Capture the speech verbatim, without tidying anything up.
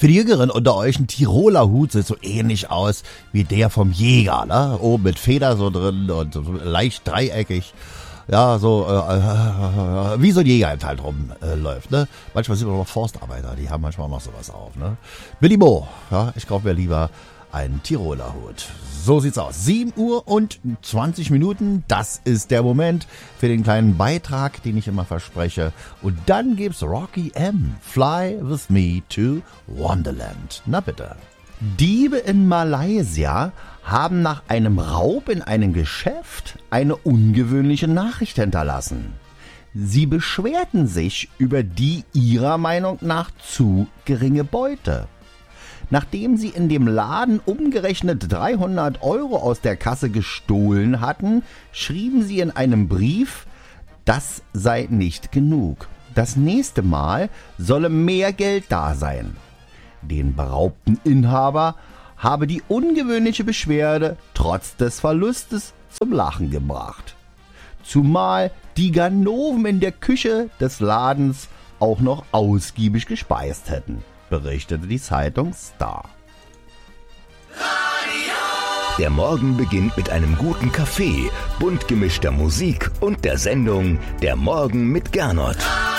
Für die Jüngeren unter euch, ein Tiroler Hut sieht so ähnlich aus wie der vom Jäger, ne? Oben mit Feder so drin und so leicht dreieckig. Ja, so äh, äh, wie so ein Jäger im Wald rumläuft, äh, ne? Manchmal sind wir noch Forstarbeiter, die haben manchmal noch sowas auf, ne? Billy Mo, ja, ich kaufe mir lieber einen Tiroler Hut. So sieht's aus. sieben Uhr und zwanzig Minuten, das ist der Moment für den kleinen Beitrag, den ich immer verspreche. Und dann gibt's Rocky M. Fly with me to Wonderland. Na bitte. Diebe in Malaysia haben nach einem Raub in einem Geschäft eine ungewöhnliche Nachricht hinterlassen. Sie beschwerten sich über die ihrer Meinung nach zu geringe Beute. Nachdem sie in dem Laden umgerechnet dreihundert Euro aus der Kasse gestohlen hatten, schrieben sie in einem Brief, das sei nicht genug. Das nächste Mal solle mehr Geld da sein. Den beraubten Inhaber habe die ungewöhnliche Beschwerde trotz des Verlustes zum Lachen gebracht. Zumal die Ganoven in der Küche des Ladens auch noch ausgiebig gespeist hätten, berichtete die Zeitung Star. Der Morgen beginnt mit einem guten Kaffee, bunt gemischter Musik und der Sendung Der Morgen mit Gernot.